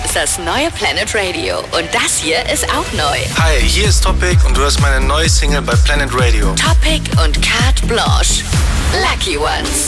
gibt's das neue Planet Radio. Und das hier ist auch neu. Hi, hier ist Topic und du hörst meine neue Single bei Planet Radio. Topic und Carte Blanche. Lucky Ones.